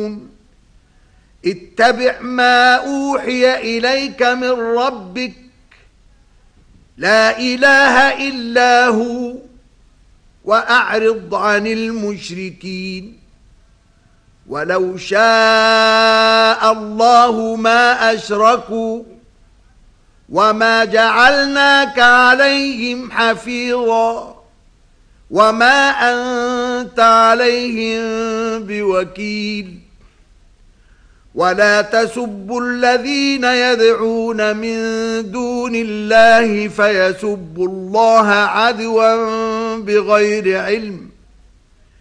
يعلمون اتبع ما أوحي إليك من ربك لا إله إلا هو وأعرض عن المشركين ولو شاء الله ما أشركوا وما جعلناك عليهم حفيظا وما أنت عليهم بوكيل ولا تسبوا الذين يدعون من دون الله فيسبوا الله عدوا بغير علم